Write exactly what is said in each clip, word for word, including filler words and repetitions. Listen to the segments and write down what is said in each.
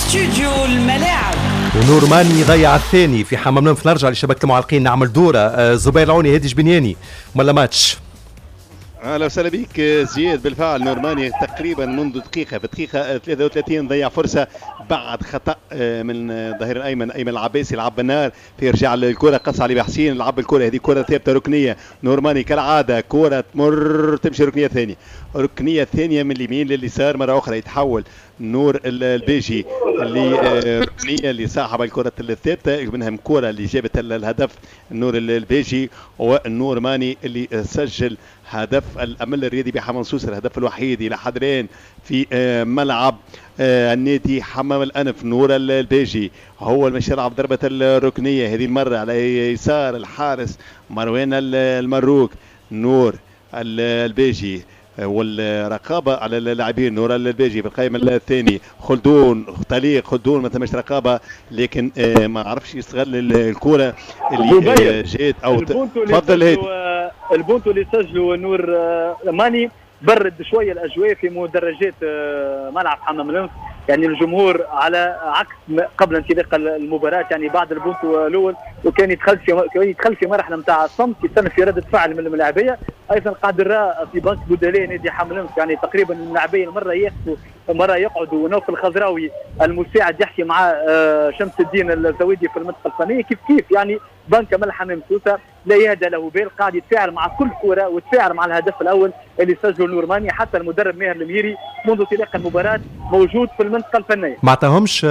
استوديو الملاعب. ونور ماني ضيع الثاني في حمام نمف. نرجع لشبكة المعلقين نعمل دورة. زبير العوني هادي جبنياني ولا ماتش. اهلا وسهلا بك زياد. بالفعل نورماني تقريبا منذ دقيقه في دقيقه ثلاثة وثلاثين ضيع فرصه بعد خطا من الظهير الايمن ايمن العباسي. لعب بالنار في رجع الكره قص علي بحسين. لعب الكره هذه كره ثابته ركنيه. نورماني كالعاده كره تمر تمشي ركنيه ثانيه ركنيه ثانيه من اليمين لليسار مره اخرى يتحول نور البيجي اللي ركنيه اللي صاحب الكره الثابته منها كره اللي جابت الهدف نور البيجي والنور ماني اللي سجل هدف الامل الرياضي بحمام سوسه الهدف الوحيد الى حد الان في ملعب النادي حمام الانف. نور البيجي هو المشي يلعب ضربه الركنيه هذه المره على يسار الحارس مروان المروك. نور البيجي والرقابه على اللاعبين. نور البيجي في القائمه الثاني خلدون طليق خلدون ما ثماش رقابه لكن ما عرفش يستغل الكره اللي جات او تفضل هادي. البونتو اللي سجلوا نور ماني برد شويه الاجواء في مدرجات ملعب حمام الانف. يعني الجمهور على عكس قبل انطلاق المباراه يعني بعد البونتو الاول وكان يدخل في كان يدخل في مرحله نتاع الصمت يستنى في رده فعل من اللاعبيه. ايضا قاعد نرى في بنك بدلاء نادي حمام الانف يعني تقريبا اللاعبين مره يقفوا مره يقعدوا. ونوف الخضراوي المساعد يحكي مع شمس الدين الزويدي في المنطقه الفنيه كيف كيف يعني بنك مال حمام سوسه لا يهدى له بال قاعد يتفاعل مع كل كره ويتفاعل مع الهدف الاول اللي سجله نورماني. حتى المدرب ماهر الميري منذ انطلاق المباراه موجود في المنطقه الفنيه. ما عطاهمش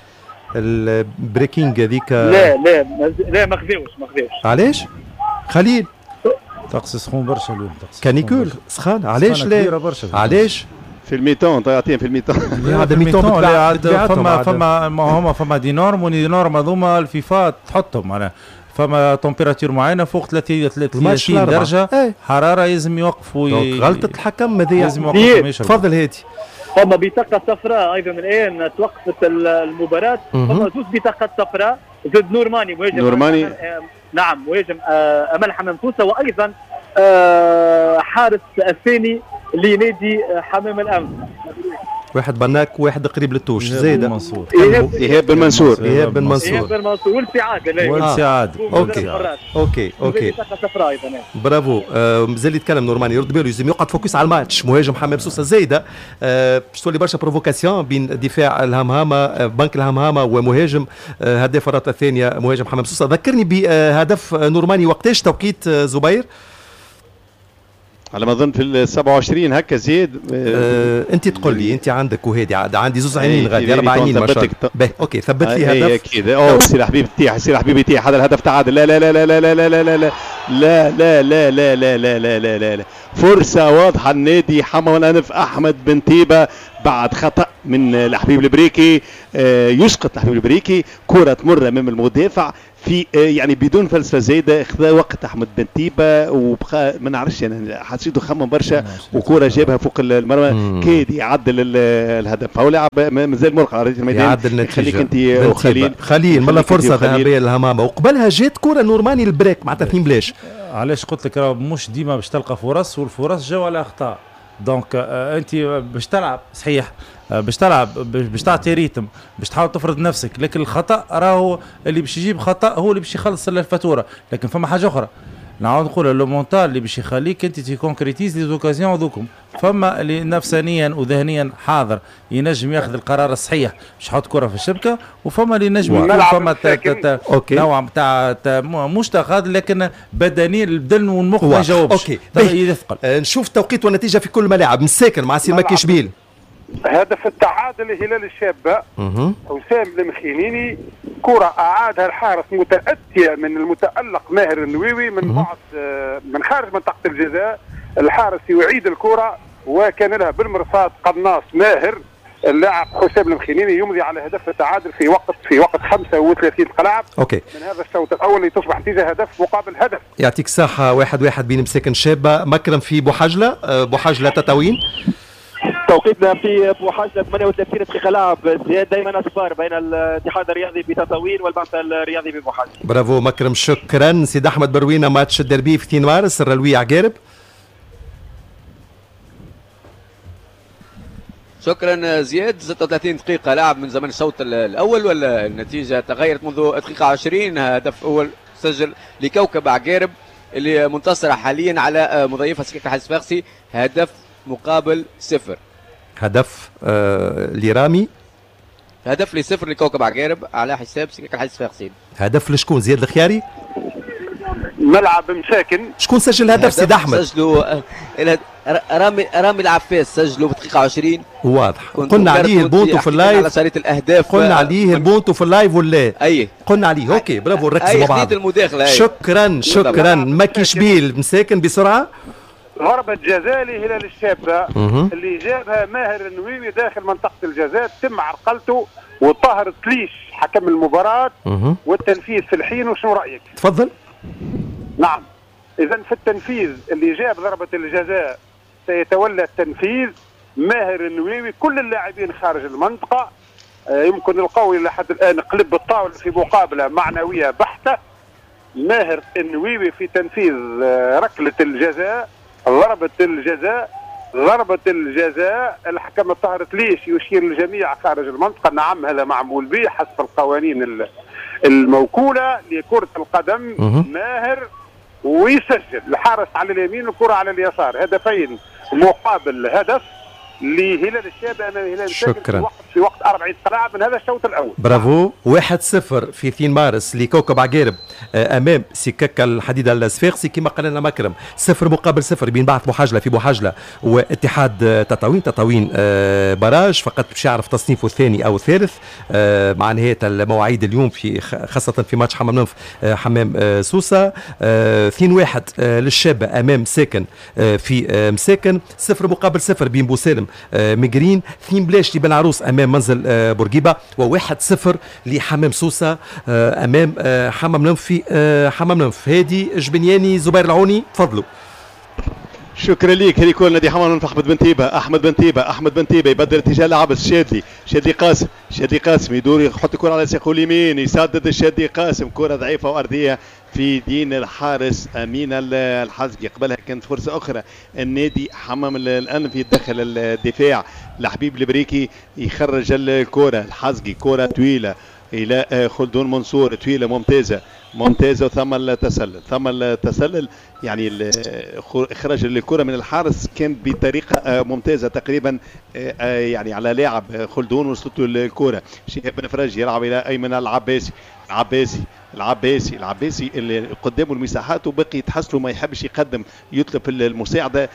البريكينج هذيك؟ لا لا لا ما خذاوش ما خذاوش. علاش؟ خليل طقس سخون برشا اليوم. كانيكول سخان علاش لا؟ علاش؟ في الميتون طياتين في الميتون. هذا الميتون فما فما ما هما فما دي نورم ودي نورم هذوما الفيفا تحطهم معناها فما تمبيراتور معينه فوق ثلاثين درجه ايه. حراره لازم يوقفوا ي... غلطه الحكم هذه لازم يوقفوا. تفضل هادي. فما بطاقه صفراء ايضا الان توقفت المباراه. فما زوج بطاقات صفراء ضد نورماني مهاجم نورماني آه نعم مهاجم آه امل حمام سوسه وايضا آه حارس الثاني لنادي حمام الانف. واحد بناك وواحد قريب للتوش زايد منصور ايهاب بن منصور ايهاب بن منصور ايهاب بن منصور والسعاده والسعاده اوكي اوكي اوكي برافو. آه مازال يتكلم نورماني يرد باله لازم يقعد فوكس على الماتش. مهاجم حمام سوسه زايده آه باش تولي برشا بروفوكاسيون بين دفاع الهمهامه آه بنك الهمهامه ومهاجم آه هداف الرات الثانيه مهاجم حمام سوسه. ذكرني بهدف نورماني وقتاش توقيت آه زبير؟ على ما اظن في ال سبعة وعشرين هكا زيد. أه انت تقول لي انت عندك وهادي عندي زوز عينين غادي اربع عينين ما شاء الله. باهي اوكي ثبت لي هدف اكيد. اوه سي حبيبي تيح سي حبيبي تيح هذا الهدف تعادل. لا لا لا لا لا لا لا لا لا لا لا لا لا لا لا لا لا لا لا فرصه واضحه النادي حمام الانف. احمد بن طيبه بعد خطا من الحبيب البريكي آه يسقط الحبيب البريكي كره تمر امام المدافع في يعني بدون فلسفه زايده. خذا وقت احمد بن طيبه وبقى ما نعرفش انا حسيته خمم برشا وكره جابها فوق المرمى كاد يعدل الهدف. هو لاعب مازال مرقع على ارضيه الميدان يعدل النتيجه. خليك انت وخليل خليل ملا فرصه ذهبيه للهمامه وقبلها جات كره نورماني البريك معناتها اثنين بلاش. علاش قلت لك راه مش ديما باش تلقى فرص والفرص جاوا على اخطاء. دونك آه انت باش تلعب صحيح آه باش تلعب باش تعطي ريتم باش تحاول تفرض نفسك لكن الخطا راهو اللي باش يجيب خطا هو اللي باش يخلص الفاتوره. لكن فما حاجه اخرى نعاود نقول لو مونتال اللي باش يخليك انت تيكونكريتيز لي زوكازيون ذوكم. فما اللي نفسانيا وذهنيا حاضر ينجم ياخذ القرار الصحيح باش يحط كره في الشبكه وفما اللي ينجم يكون فما نوع نتاع مش تاخذ لكن بدنيا البدن والمخ ما يجاوبش. اوكي يثقل. آه نشوف توقيت والنتيجه في كل الملاعب. مساكن مع سي مكي شبيل. هدف التعادل لهلال الشابه وسام المخينيني كرة أعادها الحارس متأتية من المتألق ماهر النووي من بعد من خارج منطقة الجزاء. الحارس يعيد الكرة وكان لها بالمرصاد قناص ماهر اللاعب حسام المخينيني يمضي على هدف التعادل في وقت في وقت خمسة وثلاثين دقيقة اوكي من هذا الشوط الأول لتصبح نتيجة هدف مقابل هدف. يعطيك الصحة. واحد واحد بين مساكن شابة. مكرم في بوحجلة بوحجلة تطاوين. توقيتنا في بوحجلة ثمانية وثلاثين دقيقة لعب. زياد دائما أصفار بين الاتحاد الرياضي بتطاوين والبعث الرياضي ببوحجلة. برافو مكرم شكرا. سيد أحمد بروينة ماتش الدربي في اثنين مارس الرلوية عقارب. شكرا زياد. ستة وثلاثين دقيقة لعب من زمن الشوط الأول، ولا النتيجة تغيرت منذ دقيقة عشرين. هدف أول سجل لكوكب عقارب اللي منتصرة حاليا على مضيفها سكيك الحاج فاقسي، هدف مقابل صفر. هدف آه لرامي، هدف لصفر لكوكب عقارب على حساب سكيك الحاج فاقسي. هدف لشكون؟ زياد الخياري؟ ملعب مساكن. شكون سجل الهدف سيد احمد؟ سجلوا رامي رامي العفاس، سجلوا في دقيقة عشرين. واضح. قلنا عليه البونتو في اللايف، على شريط الاهداف قلنا عليه البونتو في اللايف ولا اي قلنا عليه. اوكي برافو، ركزوا مع بعض. المداخلة. شكرا شكرا. مكي شبيل مساكن بسرعة. ضربة جزاء لهلال الشابة اللي جابها ماهر النويوي داخل منطقة الجزاء، تم عرقلته وطاهر تليش حكم المباراة والتنفيذ في الحين. وشنو رأيك؟ تفضل. نعم، إذا في التنفيذ اللي جاب ضربة الجزاء سيتولى التنفيذ ماهر النويوي. كل اللاعبين خارج المنطقة آه يمكن القول لحد الآن قلب الطاولة في مقابلة معنوية بحتة. ماهر النويوي في تنفيذ آه ركلة الجزاء، ضربة الجزاء ضربة الجزاء. الحكم الطاهر تليش يشير الجميع خارج المنطقة. نعم، هذا معمول به حسب القوانين الموكولة لكرة القدم. ماهر ويسجل الحارس على اليمين والكرة على اليسار. هدفين مقابل هدف لهلال الشابة امام هلال شكرا. في وقت في وقت أربعين دقيقة من هذا الشوط الاول. برافو. واحد صفر في اثنين مارس لكوكب عقارب امام سكك الحديد الصفاقسي كما قال لنا مكرم. صفر مقابل صفر بين بعث بوحجله في بوحجله واتحاد تطاوين. تطاوين براج فقط باش يعرف تصنيفه الثاني او الثالث مع نهايه المواعيد اليوم، في خاصه في ماتش حمام ننف حمام سوسه. اثنين واحد للشابه امام ساكن في مساكن. صفر مقابل صفر بين بوسالم مقرين. اثنين بلاش لبن عروس امام منزل بورقيبه. وواحد صفر لحمام سوسه امام حمام ننف في حمام ننف. هادي جبنياني زبير العوني، تفضلوا. شكرا ليك. هذه كل نادي حمام ننف. احمد بن تيبه احمد بن تيبه احمد بن تيبه يبدل اتجاه لعبس شادلي. شادلي قاسم شادلي قاسم يدور يحط الكره على ساقه اليمين، يسدد الشادلي قاسم. كره ضعيفه وارضيه في دين الحارس امين الحزقي. قبلها كانت فرصه اخرى النادي حمام الانف يتدخل الدفاع. لحبيب البريكي يخرج الكره. الحزقي كره طويله الى خلدون منصور، طويله ممتازه ممتازه وثم التسلل ثم التسلل يعني اخراج الكره من الحارس كان بطريقه ممتازه تقريبا يعني على لاعب خلدون وصلت له الكره. شهاب بن فرج يلعب الى ايمن العباسي. العباسي العباسي العباسي اللي قدامه المساحات وبقي يتحسن ما يحبش يقدم، يطلب المساعده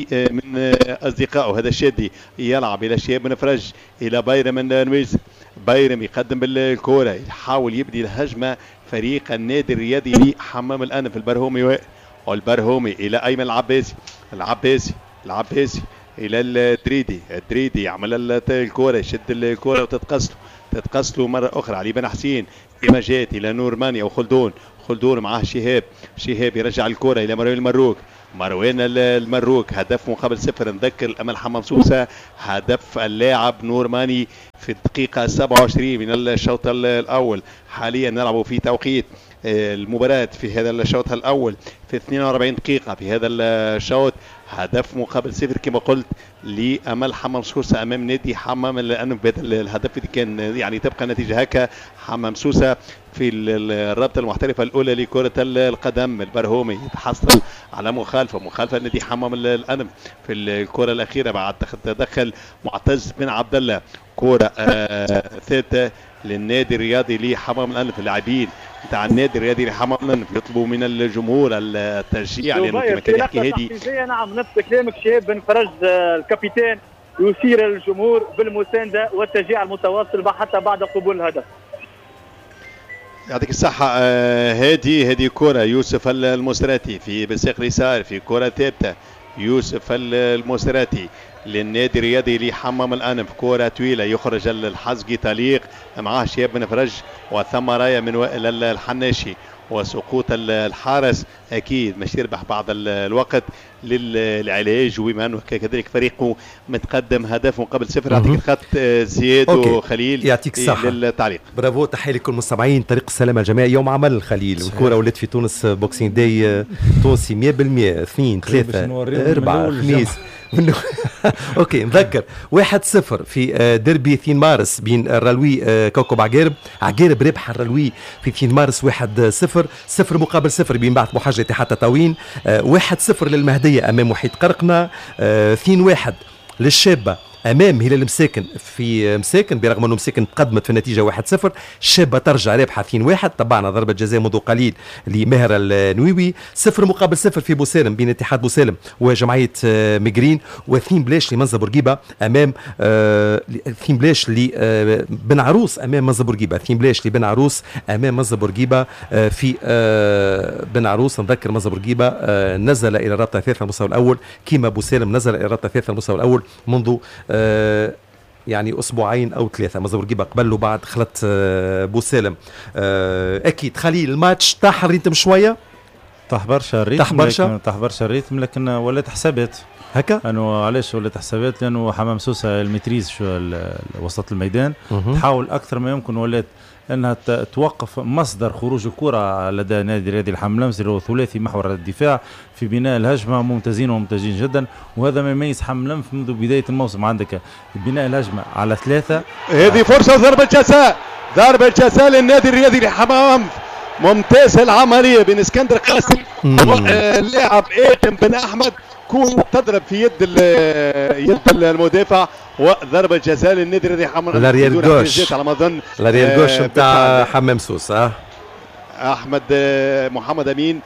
من اصدقائه. هذا الشادي يلعب الى شهاب بن فرج الى بايرم النويز. بايرم يقدم بالكره، يحاول يبدي الهجمه فريق النادي الرياضي لحمام الانف. البرهومي والبرهومي الى ايمن العباسي. العباسي العباسي الى الدريدي. الدريدي يعمل الكره، يشد الكره وتتقص تتقص له مره اخرى. علي بن حسين كما جات الى نور مانيا وخلدون. خلدون معاه شهاب. شهاب يرجع الكره الى مروان المروك. مروان المروك. هدف مقابل صفر. نذكر امام حمام سوسه هدف اللاعب نور ماني في الدقيقه سبعة وعشرين من الشوط الاول. حاليا نلعب في توقيت المباراة في هذا الشوط الأول في اثنين وأربعين دقيقة في هذا الشوط. هدف مقابل صفر كما قلت لأمل حمام سوسة أمام نادي حمام الأنف. الهدف اللي كان يعني تبقى نتيجة هكا. حمام سوسة في الرابطة المحترفة الأولى لكرة القدم. البرهومي يتحصل على مخالفة مخالفة نادي حمام الأنف في الكرة الأخيرة بعد تدخل معتز بن عبد الله. كرة آه ثالثة للنادي الرياضي لحمام الأنف. اللاعبين نتاع النادي الرياضي لحمام الأنف يطلبوا من الجمهور التشجيع لأنه كما كان يحكي هادي. نعم نفس كلامك شهاب بن فرج الكابيتان يثير الجمهور بالمساندة والتشجيع المتواصل حتى بعد قبول الهدف. يعطيك الصحة. آه هادي هذه كرة يوسف المسراتي في بساق اليسار في كرة ثابتة. يوسف المسراتي للنادي الرياضي لحمام الأنف. كرة طويلة يخرج الحزقي تليق معاه شهاب بن فرج وثم راية من وائل الحناشي وسقوط الحارس أكيد مش يربح بعض الوقت للعلاج، وبما انه كذلك فريقه متقدم هدف مقابل صفر. يعطيك الخط زياد وخليل. يعطيك الصحة. للتعليق. برافو، تحية لكل المستمعين. طريق السلامة الجماعي يوم عمل الخليل، والكرة ولات في تونس بوكسينج داي تونسي مية بالمية. اثنين ثلاثة أربعة خميس اوكي نذكر واحد صفر في ديربي اثنين مارس بين الرلوي كوكب عقارب. عقارب ربح الرلوي في اثنين مارس واحد صفر. صفر مقابل صفر بين بعث محاجة اتحاد تطاوين. واحد صفر للمهدية امام وحيد قرقنة. اثنين واحد للشابة امام هلال مساكن في مساكن، برغم انه مساكن تقدمت في النتيجه واحد صفر. الشابه ترجع رابحه اثنين واحد. تبعنا ضربه جزاء منذ قليل لماهر النويوي. صفر مقابل صفر في بوسالم بين اتحاد بوسالم وجمعيه ميغرين. واثنين بلاش لمنزا بورقيبه امام اثنين بلاش لبن عروس امام منزا بورقيبه. اثنين بلاش لبن عروس امام منزا بورقيبه في بن عروس. نذكر منزا بورقيبه نزل الى الرابطه الثالثه المستوى الاول، كيما بوسالم نزل الى الرابطه الثالثه المستوى الاول منذ آه يعني اسبوعين او ثلاثه. مازال بورقيبه قبل وبعد خلط آه بوسالم. آه اكيد خليل الماتش طاح الريتم شويه، طاح برشا الريتم، طاح برشا طاح برشا الريتم، لكن ولات حسابات هكا. انه علاش ولات حسابات؟ لانه حمام سوسه الميتريز شو وسط الميدان تحاول اكثر ما يمكن، ولات انها توقف مصدر خروج الكره لدى نادي الرياضي الحمام اللمس اللي هو ثلاثي محور الدفاع في بناء الهجمه. ممتازين وممتازين جدا، وهذا ما يميز حمام اللمس منذ بدايه الموسم. عندك بناء الهجمه على ثلاثه. هذه فرصه وضربه جزاء، ضربه جزاء للنادي الرياضي الحمام. ممتازه العمليه بين اسكندر قاسم واللاعب ادم بن احمد، كون تضرب في يد يد المدافع، وضربه جزاء للنادي الرياضي الحمام. لاريير جوش على ما اظن، لاريير جوش نتاع حمام سوسه. احمد محمد امين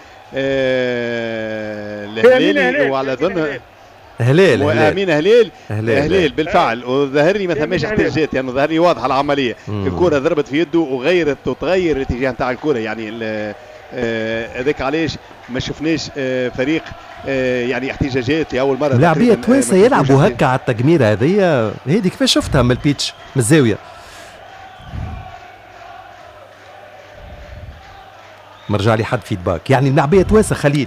الهلالي، وعلى ظن هلال وامين هلال هلال بالفعل. وظهرني ما ثماش احتجاجات، يعني ظهرني واضحه العمليه. الكره ضربت في يده وغيرت وتغير الاتجاه نتاع الكره، يعني هذاك علاش ما شفناش فريق يعني احتجاجات لاول مره. لاعبيه توانسه يلعبوا هكا على التقميره هذه هذه كيفاش شفتها من البيتش من الزاويه؟ مرجع لي حد فيدباك. يعني اللاعبيه توانسه خليل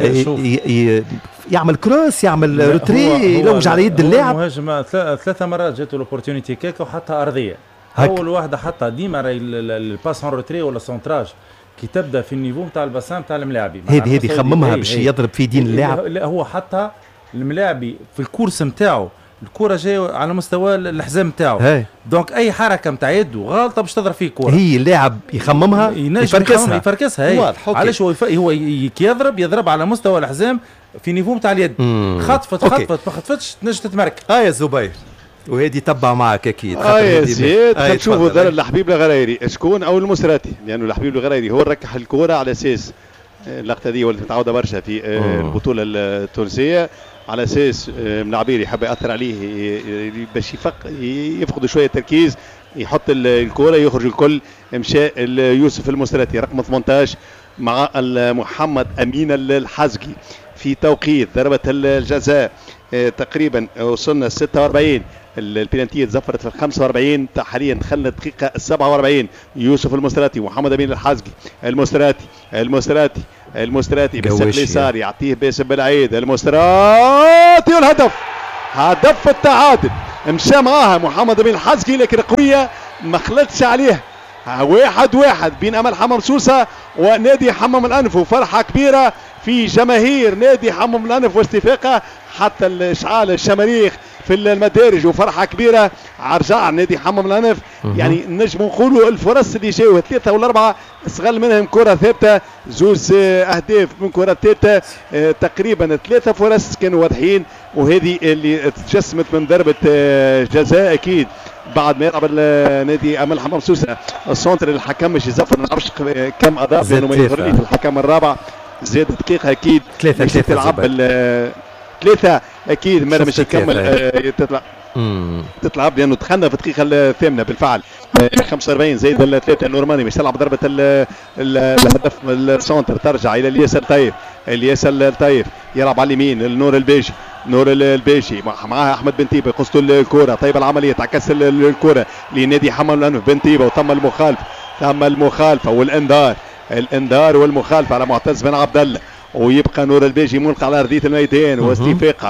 يعمل كروس، يعمل روتري، يلوج على يد اللاعب. مهاجم ثلاثه مرات جاته الاوبورتونيتي كيكا وحطها ارضيه. اول واحده حطها ديما الباس اون روتري ولا سونتراج كي تبدا في النيفو نتاع الباسان نتاع الملاعبي. هذه هذه خممها باش يضرب في دين اللاعب. لا هو حطها الملاعبي في الكورس نتاعو، الكره جايه على مستوى الحزام نتاعو، دونك اي حركه نتاع يده غلطه باش تضرب فيه الكره. هي اللاعب يخممها يفركسها يفركسها. علاش هو هو كي يضرب يضرب على مستوى الحزام في نيفو نتاع اليد. خطفت خطفت ما خطفتش تنجم تتمرك. اه يا زبير، وهذه تبع معك اكيد. اه يا زياد، خلينا نشوفوا ضرر لحبيب الغريري شكون او المسراتي، لانه يعني لحبيب الغريري هو ركح الكره على اساس اللقطه دي واللي متعوده برشا في البطوله التونسيه، على اساس ملاعبير يحب ياثر عليه باش يفق يفقد شويه التركيز، يحط الكره يخرج الكل. مشى يوسف المسراتي رقم ثمانية عشر مع محمد امين الحزقي في توقيت ضربه الجزاء. تقريبا وصلنا ستة وأربعين، البلانتيه تزفرت في خمسة وأربعين، حاليا دخلنا الدقيقه سبعة وأربعين. يوسف المسراتي محمد امين الحزقي، المسراتي المسراتي المسراتي بالساق اليسار يعطيه باسم بالعيد. المسراتي والهدف، هدف التعادل. مشى معاها محمد امين الحزقي لكن قويه ما خلتش عليه. واحد واحد بين امل حمام سوسه ونادي حمام الانف، وفرحه كبيره في جماهير نادي حمام الانف واستفاقه حتى الاشعال الشماريخ في المدارج، وفرحه كبيره رجع نادي حمام الانف. يعني نجم نقولوا الفرص اللي جاوا ثلاثه ولا اربعه استغل منهم كره ثابته، زوز اهداف من كره ثابته، اه تقريبا ثلاثه فرص كانوا واضحين، وهذه اللي تجسمت من ضربه اه جزاء اكيد بعد ما يلعب نادي امل حمام سوسه. السونتر اللي الحكم مش يزفر، ما نعرفش كم اضاف لانه ما يظهر لي في الحكم الرابع. زاد دقيقه اكيد ثلاثه ثلاثه تلعب ثلاثه اكيد ما مش يكمل اه تطلع مم. تطلع لانه دخلنا في الدقيقه الثامنه بالفعل. خمسة وأربعين زائد الثلاثه النورماني مش تلعب ضربه الهدف السونتر، ترجع الى الياس الطيف. الياس الطيف يلعب على اليمين النور البيشي، نور البيشي معها احمد بن تيبه قصته الكره. طيب العمليه تعكس الكره لنادي حمام الانف بن تيبه، وتم المخالفه تم المخالفه والانذار الانذار والمخالفه على معتز بن عبد الله. ويبقى نور البيجي ملقى على ارضيه الميدان واستفاقه،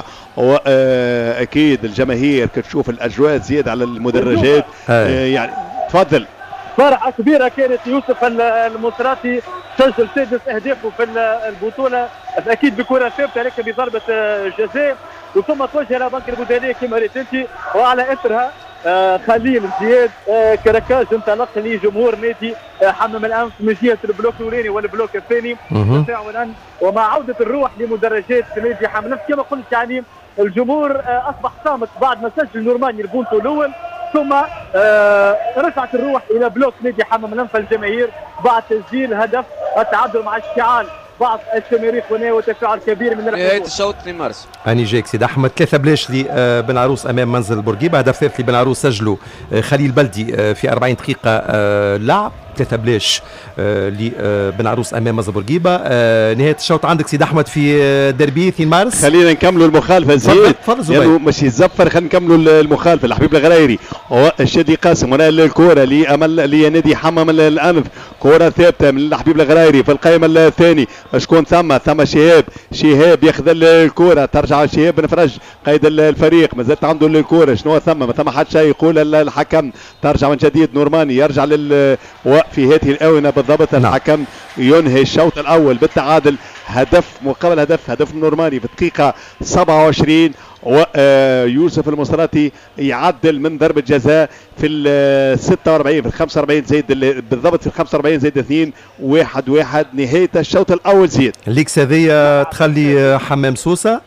واكيد الجماهير كتشوف الاجواء زياده على المدرجات. آه يعني تفضل. فرحه كبيره كانت يوسف المصراتي، سجل سادس اهدافه في البطوله، اكيد بكره ثابته لكن بضربه جزاء، وثم توجه الى بنك البدنيه كما ريت انت، وعلى اثرها آه خليل زياد آه كراكاج انطلق لجمهور نادي آه حمام الانف من جهه البلوك الاولاني والبلوك الثاني تفاعلا، ومع عوده الروح لمدرجات نادي حمام الانف كما قلت يعني الجمهور آه اصبح صامت بعد ما سجل نورماني البونتو الاول، ثم آه رجعت الروح الى بلوك نادي حمام الانف الجماهير بعد تسجيل هدف التعادل مع اشتعال بعض الشماريخ هنا وتفاعل كبير من نهاية الشوط اثنين مارس. هاني جايك سيد احمد. ثلاثة بلاش لبن عروس امام منزل بورقيبه، هدف ثالث لبن عروس سجلوا خليل بلدي في أربعين دقيقه لعب، ثلاثة بلاش لبن عروس امام منزل بورقيبه. نهايه الشوط عندك سيد احمد في ديربي اثنين مارس. خلينا نكملوا المخالفه زيد لانه مش يتزفر، خلينا نكملوا المخالفه. الحبيب الغرايري والشادي قاسم ونال الكره لامل لنادي حمام الانف، كره ثابته من الحبيب الغرايري في القائم الثاني، شكون ثم ثم شهاب شهاب ياخذ الكره، ترجع شهاب بن فرج قائد الفريق، مازالت عنده الكره، شنو ثم ما ثم حتى شيء، يقول الحكم ترجع من جديد نورماني يرجع لل وفي هذه الاونه بالضبط الحكم ينهي الشوط الاول بالتعادل، هدف مقابل هدف، هدف نورماني في الدقيقه سبعة وعشرين، ويوسف المصراتي يعدل من ضربه جزاء في ال ستة وأربعين في ال خمسة وأربعين زائد بالضبط في ال خمسة وأربعين زائد اثنين، واحد واحد نهايه الشوط الاول. زيد الليكس هذيا تخلي حمام سوسه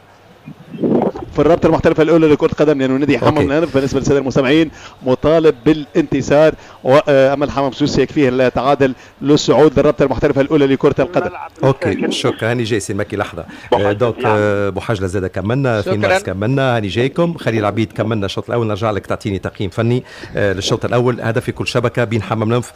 في الرابطه المحترفه الاولى لكره القدم، لانه نادي حمام الانف بالنسبه للساده المستمعين مطالب بالانتصار، واما الحمام سوسه يكفيه التعادل للصعود للرابطه المحترفه الاولى لكره القدم. اوكي شكرا. هاني جاي سي ماكي لحظه. دونك بوحجله زاد كملنا في مارس، كملنا هاني جايكم. خليل عبيد كملنا الشوط الاول. نرجع لك تعطيني تقييم فني للشوط الاول، هدف في كل شبكه بين حمام الانف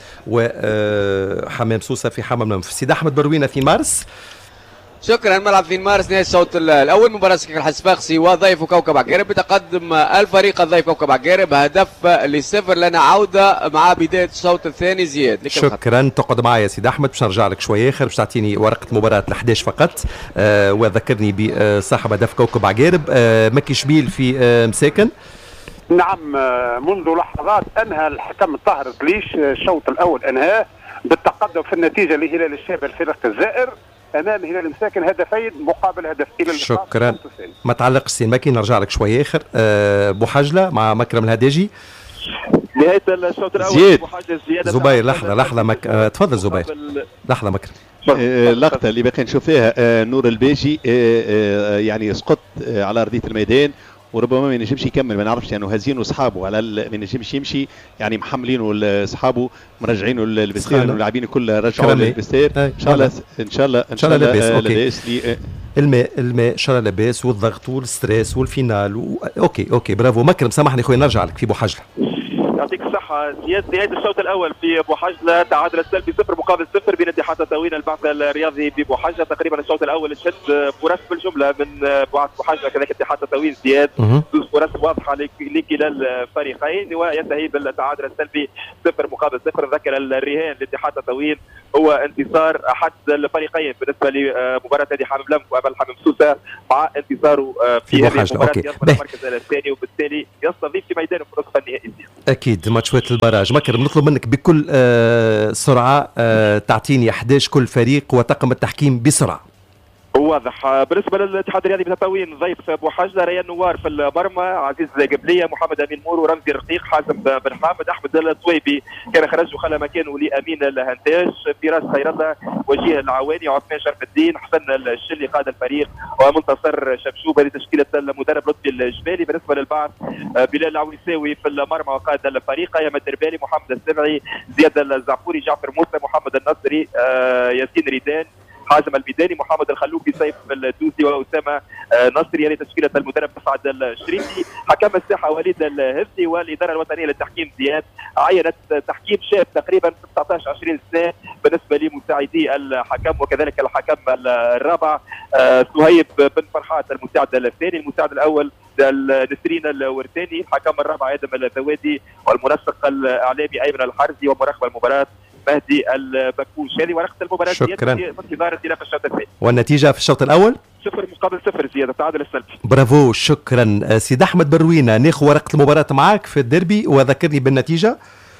وحمام سوسه في حمام الانف. سيد احمد بروينا في مارس. شكرا. ملعب في مارس نهاية الشوط الاول، مباراة سكك الحسفاقسي وضيف كوكب عقارب، بتقدم الفريق الضيف كوكب عقارب هدف لصفر. لنا عودة مع بداية الشوط الثاني. زياد شكرا. تقعد معايا سيد احمد باش نرجع لك شويه اخر باش تعطيني ورقه مباراة ال احد عشر فقط. آه وذكرني بصاحب هدف كوكب عقارب آه مكي شبيل في آه مساكن. نعم، منذ لحظات انهى الحكم الطاهر الدليش الشوط الاول، انهاه بالتقدم في النتيجه لهلال الشاب الفريق الجزائر امام هلال مساكن هدفين مقابل هدف. الى شكرا. ما تعلقش سي ماكي، نرجع لك شويه اخر. أه بوحجله مع مكرم الهداجي. نهايه الشوط الاول. زياد زبير لحظه لحظه مك... أه تفضل زبير لحظه مكرم. اللقطه اللي باقي نشوف فيها أه نور البيجي أه أه يعني يسقط أه على ارضيه الميدان، وربما ما ينجمش يكمل، ما نعرفش يعني هازين اصحابه على ما ينجمش يمشي، يعني محملينه اصحابه مرجعينه للبستير، اللاعبين الكل رجعوا للبستير. ان شاء الله ان شاء الله ان شاء الله لاباس. الماء الماء ان شاء الله لاباس، والضغط والستريس والفينال و... اوكي اوكي برافو مكرم. سامحني خويا نرجع لك في بوحجله. يعطيك الصحة زياد. نهاية الشوط الأول في بوحجلة، تعادل السلبي صفر مقابل صفر بين اتحاد تطاوين البعث الرياضي ببوحجلة. تقريبا الشوط الأول شد فرص بالجملة من بعث بوحجلة كذلك اتحاد تطاوين. زياد دوز فرص واضحة لكلا الفريقين، وينتهي بالتعادل السلبي صفر مقابل صفر. ذكر الرهان لاتحاد تطاوين هو انتصار أحد الفريقين بالنسبة لمباراة نادي حمام الانف وأمل حمام سوسة، مع انتصاره في هذه المباراة يصل المركز الثاني، وبالتالي يستضيف في ميدانه في النصف النهائي. اكيد ماتشات البراج. مكرم نطلب منك بكل آه سرعه آه تعطيني احد عشر كل فريق وطاقم التحكيم بسرعه. واضح. بالنسبه للاتحاد الرياضي بتطاوين ضيف بوحجله، ريان نوار في المرمى، عزيز قبليه، محمد امين مور، ورمزي رقيق، حازم بن حامد، احمد الطويبي كان خرج وخلى مكانه لامين الهنتاج، فراس خير الله، وجيه العواني، عثمان شرف الدين، حسن الشلي قاد الفريق، ومنتصر شبشوبه لتشكيله المدرب لطفي الجمالي. بالنسبه للبعث بلال العويساوي في المرمى وقاد الفريق، ايمن الدربالي، محمد السبعي، زياد الزعفوري، جعفر موسى، محمد النصري، ياسين ريدان، حازم البيداني، محمد الخلوفي، سيف الدوسي، واسامه نصري لتشكيله المدرب مسعد الشريفي. حكم الساحه وليد الهفتي، والاداره الوطنيه للتحكيم زياد عينت تحكيم شاب تقريبا ستة عشر عشرين سنه بالنسبه لمساعدي الحكم، وكذلك الحكم الرابع سهيب بن فرحات المساعد الثاني، المساعد الاول نسرين الورتاني، الحكم الرابع ادم الذوادي، والمنسق الاعلامي ايمن الحرزي، ومراقب المباراه مهدي البكوش. هذه ورقه المباراه شكرا. في انتظار انطلاق الشوط الثاني. والنتيجه في الشوط الاول صفر مقابل صفر زياده التعادل السلبي. برافو شكرا سيد احمد بروينه. ناخذ ورقه المباراه معك في الديربي وذكرني بالنتيجه.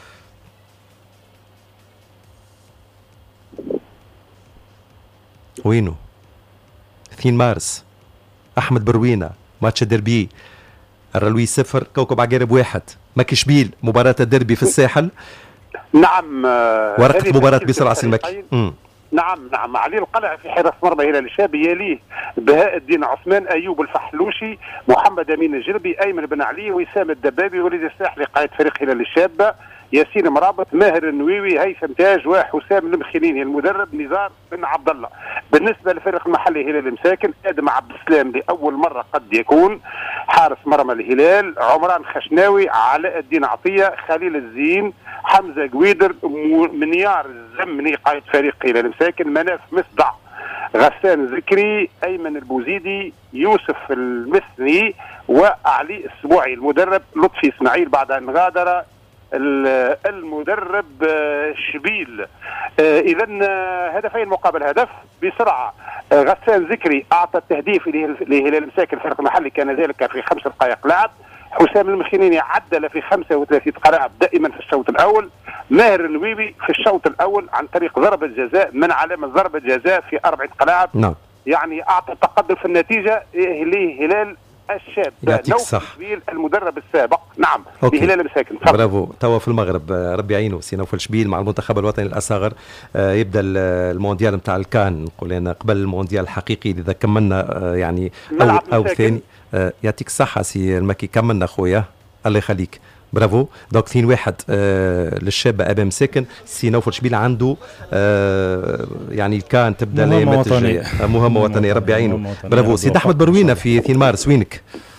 وينو؟ اثنين مارس احمد بروينه ماتش الديربي. الرلوي صفر كوكب عقارب واحد. مكشبيل مباراه الديربي في الساحل. نعم. ورقه مباراه بسرعه سلمكي. نعم نعم. علي القلع في حراسه مرمى هلال الشاب، يليه بهاء الدين عثمان، ايوب الفحلوشي، محمد امين الجربي، ايمن بن علي، وسام الدبابي، وليد الساحلي قائد فريق هلال الشاب، ياسين مرابط، ماهر النويوي، هيثم تاج، وحسام المخينيني. المدرب نزار بن عبد الله. بالنسبه للفريق المحلي هلال المساكن، ادم عبد السلام لاول مره قد يكون حارس مرمى الهلال، عمران خشناوي، علاء الدين عطيه، خليل الزين، حمزه قويدر، منيار الزمني قائد فريق هلال المساكن، مناف مصدع، غسان ذكري، ايمن البوزيدي، يوسف المثني، وعلي السبوعي. المدرب لطفي اسماعيل بعد ان غادر المدرب شبيل. اذا هدفين مقابل هدف بسرعه. غسان ذكري اعطى التهديف لهلال المساكن الفريق المحلي، كان ذلك في خمس دقائق لعب. حسام المخينيني عدل في خمسة وثلاثين دقائق دائما في الشوط الاول. ماهر النويبي في الشوط الاول عن طريق ضربه جزاء من علامه ضربه جزاء في اربع دقائق. نعم. يعني اعطى تقدم في النتيجه لهلال الشاب. يعطيك الصح. المدرب السابق نعم بهلال المساكن. برافو. توا في المغرب ربي يعينه سي نوفل شبيل مع المنتخب الوطني الاصغر. آه يبدا المونديال نتاع الكان، نقول انا قبل المونديال الحقيقي اذا كملنا آه يعني اول او ثاني. آه يعطيك الصحه سي المكي، كملنا خويا الله يخليك. برافو. دوك اثنين واحد آه للشابة أبا مساكن. سي نوفل شبيل عنده آه يعني كان تبدا الايامات الجايه مهمه وطنيه ربي يعينه. برافو. سيد احمد بروينه في اثنين مارس وينك؟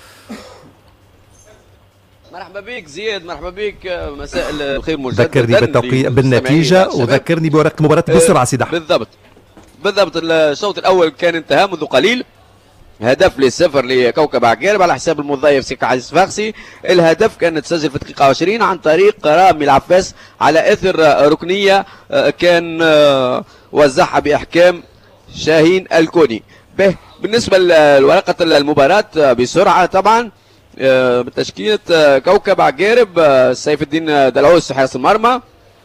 مرحبا بك زياد، مرحبا بك، مساء الخير مجددا. ذكرني بالتوقيع بالنتيجه وذكرني بورقه المباراه بسرعه سيد احمد. بالضبط بالضبط. الشوط الاول كان انتهى منذ قليل، هدف للصفر لكوكب عقارب على حساب المضيف سيك عزيز فاخسي. الهدف كان تسجل في الدقيقة عشرين عن طريق رامي العفاس على اثر ركنية كان وزعها باحكام شاهين الكوني. به بالنسبة لورقة المباراة بسرعة طبعا بتشكيلة كوكب عقارب، سيف الدين دلعوس حارس المرمى،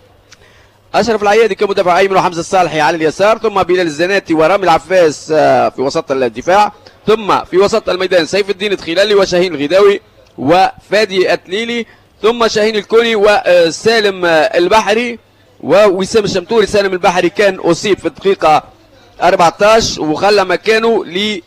اشرف العيادي كمدافع ايمن، وحمزه الصالحي على اليسار، ثم بلال الزناتي ورامي العفاس في وسط الدفاع، ثم في وسط الميدان سيف الدين التخيلالي وشاهين الغداوي وفادي التليلي، ثم شاهين الكوني وسالم البحري ووسام الشمتوري. سالم البحري كان اصيب في الدقيقه أربعة عشر وخلى مكانه ل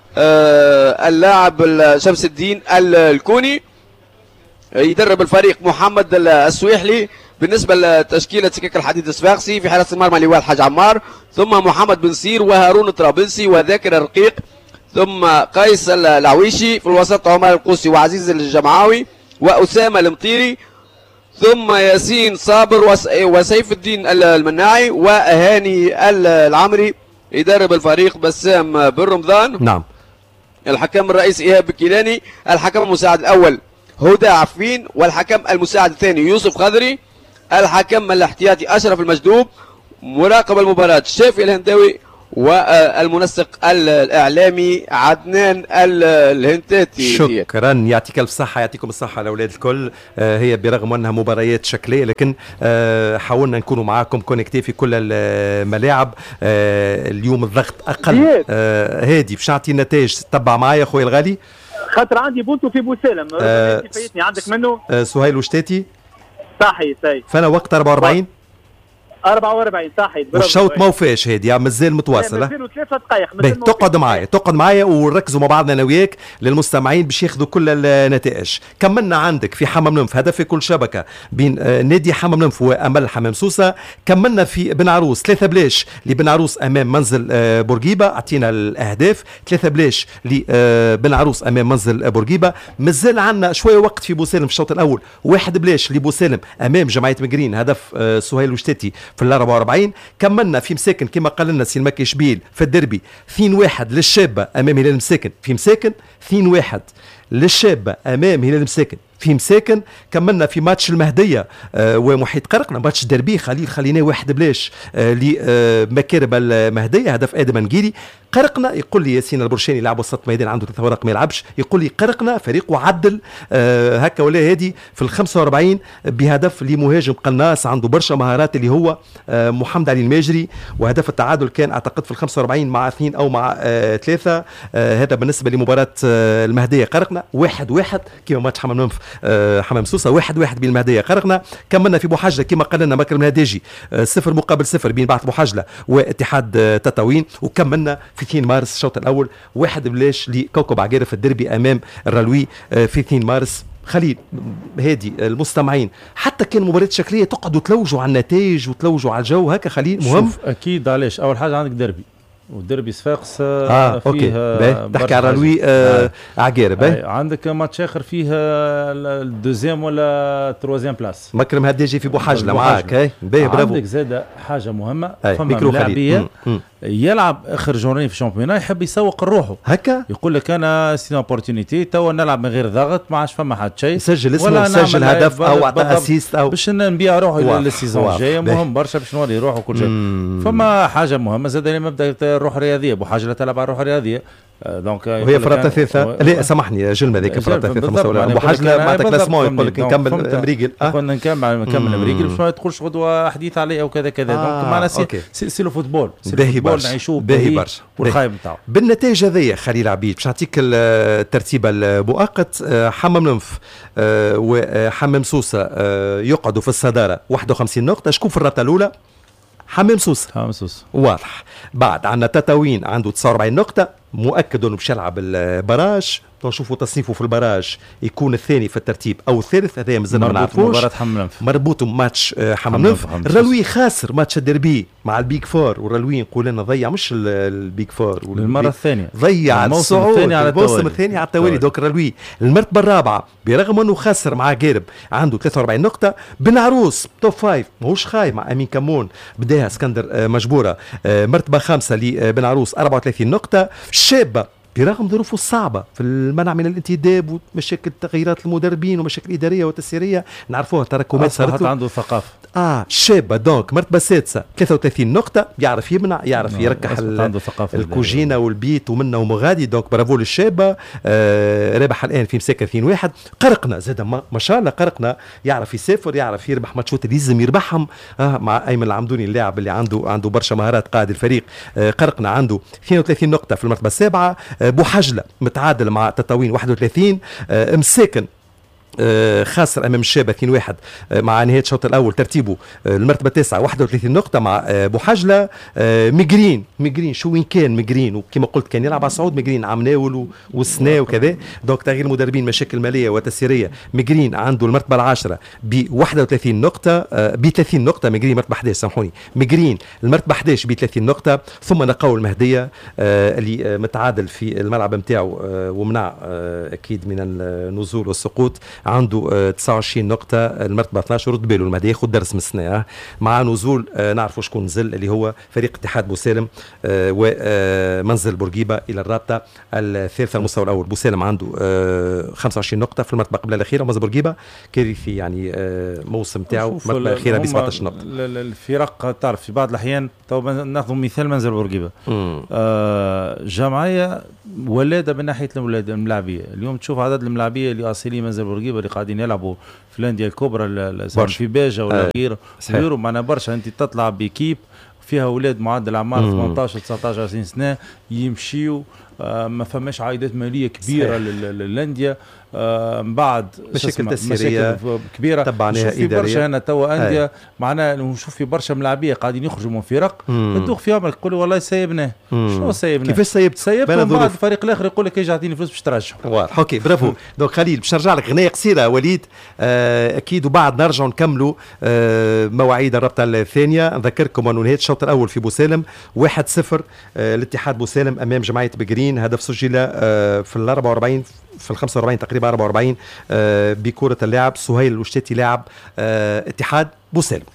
اللاعب شمس الدين الكوني. يدرب الفريق محمد السويحلي. بالنسبة لتشكيلة سكك الحديد الصفاقسي في حراسة المرمى لواء الحاج عمار، ثم محمد بن سير وهارون الطرابلسي وذاكر الرقيق، ثم قيس العويشي في الوسط، عمر القوسي وعزيز الجمعاوي وأسامة المطيري، ثم ياسين صابر وسيف الدين المناعي وهاني العمري. يدرب الفريق بسام بن رمضان. نعم. الحكم الرئيسي إيهاب الكيلاني، الحكم المساعد الأول هدى عفين، والحكم المساعد الثاني يوسف خضري، الحكم الاحتياطي أشرف المجدوب، مراقب المباراة شافي الهنداوي، والمنسق الإعلامي عدنان الهنتاتي. شكرا، يعطيك الف صحة، يعطيكم الصحة الأولاد الكل. آه هي برغم أنها مباريات شكلية لكن آه حاولنا نكونوا معاكم كونكتي في كل الملاعب. آه اليوم الضغط أقل. آه هادي باش نعطي النتائج. تبع معايا أخوي الغالي خاطر عندي بونتو في بوسالم. آه فايتني عندك منه آه سهيل وشتاتي. صحيح صحيح. فأنا وقت أربعة وأربعين أربعة وأربعين صحيح. والشوط ما وفاش هادي مازال متواصل. مازالوا ثلاثة دقائق. تقعد معايا تقعد معايا ونركزوا مع بعضنا انا وياك للمستمعين باش ياخذوا كل النتائج. كملنا عندك في حمام نمف هدف في كل شبكه بين نادي حمام نمف وامل حمام سوسه. كملنا في بن عروس ثلاثة بلاش لبن عروس امام منزل بورقيبه. اعطينا الاهداف ثلاثة بلاش لبن عروس امام منزل بورقيبه. مازال عندنا شويه وقت في بوسالم في الشوط الاول. واحد بلاش لبوسالم امام جمعيه مقرين هدف سهيل وشتاتي في ال أربعة وأربعين. كملنا في مساكن كما قال لنا سي المكي شبيل في الدربي اثنين واحد للشابه امام هلال مساكن في مساكن. اثنين واحد للشابه امام هلال مساكن في مساكن. كملنا في ماتش المهديه آه ومحيط قرقنا، ماتش دربي خليل خليناه واحد بلاش آه لمكارب المهديه، هدف ادم انجيري. قرقنا يقول لي ياسين البرشاني لاعب وسط ميدان عنده ثلاثة ورق ما يلعبش، يقول لي قرقنا فريق وعدل آه هكا ولا هادي في ال خمسة وأربعين بهدف لمهاجم قناص عنده برشا مهارات اللي هو آه محمد علي الماجري، وهدف التعادل كان اعتقد في ال خمسة وأربعين مع اثنين او مع آه ثلاثه. آه هذا بالنسبه لمباراه آه المهديه قرقنا. واحد واحد كيما ماتش حمام منف آه حمام سوسه، واحد واحد بين المهديه قرقنا. كملنا في بوحجله كما قال لنا مكرم الهداجي آه صفر مقابل صفر بين بعث بوحجله واتحاد آه تطاوين. وكملنا في اثنين مارس الشوط الاول واحد بلاش لكوكب عقارب في الدربي امام الرلوي آه في اثنين مارس. خليل هادي المستمعين، حتى كان مباراه شكليه تقعدوا تلوجوا على النتائج وتلوجوا على الجو هكا خليل مهم. شوف اكيد علاش اول حاجه عندك دربي والدربي صفاقس اه اوكي تحكي على الرلوي آه عقارب. آه. عندك ماتش اخر فيه الدوزيام ولا تروازيام بلاس مكرم هداجي في بوحجله معاك. اي باهي برافو. عندك زاد حاجه مهمه، فما لاعبيه يلعب اخر جورني في الشامبيونات يحب يسوق روحه هكا، يقول لك انا سي اوبورتونيتي توا نلعب من غير ضغط، ما عادش فما حد شيء، سجل اسمه سجل هدف او عطى اسيست او باش نبيع روحه للسيزون الجايه. مهم برشا باش نوري روحه كل شيء. فما حاجه مهمه زاد مبدا الروح الرياضيه، بوحاجه تلعب على الروح الرياضيه. دونك وهي فرطه ثالثه. لا سامحني جلمه ذيك فرطه ثالثه بوحاجه مع كلاسمون يقول لك نكمل مريقل. كنا نكمل نكمل مريقل باش ما تدخلش غدوه حديث عليه وكذا كذا. دونك معنا سي سي لو فوتبول، باهي برشا نعيشوه باهي برشا والخايب نتاعو. بالنتائج هذيا خليل عبيد باش نعطيك الترتيب المؤقت. حمام منف وحمام سوسه يقعدوا في الصداره واحد وخمسين نقطه. شكون في الرابطه الاولى؟ حمام سوسه. حمام سوسه واضح. بعد عندنا تطاوين عنده تسعة وأربعين نقطه، مؤكد انه باش يلعب البراج. نشوفوا تصنيفه في البراج يكون الثاني في الترتيب او الثالث، هذا مازال ما نعرفوش. مباراه حمام منف مربوط بماتش حمام منف. الرلوي خاسر ماتش الدربي مع البيك فور، والرلوي نقول لنا ضيع مش البيك فور للمره الثانيه، ضيع الصعود الموسم الثاني على التوالي. دوك الرلوي المرتبه الرابعه برغم انه خسر مع قارب عنده ثلاثة وأربعين نقطه. بن عروس توب فايف ماهوش خايب مع امين كمون، بداها اسكندر مجبوره مرتبه خامسه لبن عروس أربعة وثلاثين نقطه. شابه برغم ظروفه الصعبه في المنع من الانتداب ومشاكل تغييرات المدربين ومشاكل اداريه وتسييريه نعرفوها، تراكمات صارت له. عنده ثقافه اه شابه دونك مرتبه سادسه ثلاثة وثلاثين نقطه، يعرف يمنع يعرف يركح الكوجينه والبيت ومنه ومغادي. دونك برافو للشابه. آه رابح الان في مساكه اثنين واحد. قرقنا زاد ما, ما شاء الله قرقنا يعرف يسافر، يعرف يربح ماتشات اللي لازم يربحهم آه مع ايمن العمدوني اللاعب اللي عنده عنده برشا مهارات قائد الفريق. آه قرقنا عنده اثنين وثلاثين نقطه في المرتبه السابعه. بوحجله متعادل مع تطاوين واحد وثلاثين. آه مساكن آه خاسر امام الشابه اثنين واحد آه مع نهايه الشوط الاول، ترتيبه آه المرتبه التاسعه واحد وثلاثين نقطه مع آه بوحجله. آه مجرين مجرين شو وين كان مجرين، وكما قلت كان يلعب على صعود مجرين عام ناول وسنا وكذا. دونك تغيير مدربين، مشاكل ماليه وتسييريه. مجرين عنده المرتبه العاشره ب واحد وثلاثين نقطه آه ب ثلاثين نقطه. مجرين مرتبه احد عشر سامحوني مجرين المرتبه احد عشر ب ثلاثين نقطه. ثم نقاو المهديه آه اللي آه متعادل في الملعب نتاعو آه ومنع آه اكيد من النزول والسقوط، عنده تسعة وعشرين نقطة. المرتبة اثني عشر رد باله المهدي ياخذ درس من السنة مع نزول نعرفوا شكون نزل اللي هو فريق اتحاد بوسالم ومنزل بورقيبة إلى الرابطة الثالثة المستوى الأول. بوسالم عنده خمسة وعشرين نقطة في المرتبة قبل الأخيرة، ومنزل بورقيبة كارثي يعني موسم تاعو المرتبة الأخيرة ب سبعة عشر نقطة. الفرق تعرف في بعض الأحيان تو ناخذ مثال منزل بورقيبة آه جمعية ولادة من ناحية الملاعبية. اليوم تشوف عدد الملاعبية اللي أصيلين منزل بورقيبة اللي قاعدين يلعبوا في الانديه الكبرى في باجه ولا غيره غيره. معنا برشا انت تطلع بكيب فيها اولاد معدل اعمار ثمانية عشر تسعة عشر عشرين سنه يمشيوا آه ما فماش عائدات ماليه كبيره للانديه آه بعد مشاكل تسييريه كبيره تبعناها في برشا هنا توا انديه معناها نشوف في برشا ملاعبيه قاعدين يخرجوا من فرق تدوخ في عمرك تقول والله سايبناه. شنو سايبناه؟ كيفاش سايبت؟ سايبت من بعد الفريق الاخر يقول لك اجي اعطيني فلوس باش ترجع. واضح. اوكي برافو. دونك خليل باش نرجع لك غنايه قصيره وليد آه اكيد، وبعد نرجعوا نكملوا آه مواعيد الرابطه الثانيه. نذكركم انه نهايه الشوط الاول في بوسالم واحد صفر آه الاتحاد بوسالم امام جمعيه بقرين. هدف سجل آه في ال أربعة وأربعين في ال خمسة وأربعين تقريبا أربعة وأربعين آه بكره اللاعب سهيل الوشتاتي لاعب آه اتحاد بوسالم.